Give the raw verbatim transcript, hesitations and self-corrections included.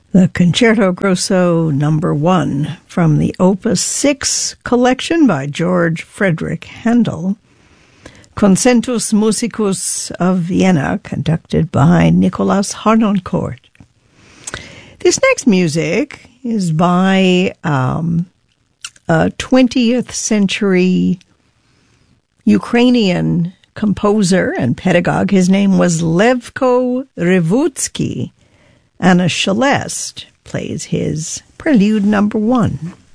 The Concerto Grosso number one from the Opus six collection by George Frederick Handel, Concentus Musicus of Vienna, conducted by Nicolas Harnoncourt. This next music is by um, a twentieth century Ukrainian composer and pedagogue. His name was Levko Revutsky. Anna Shelest plays his Prelude number one.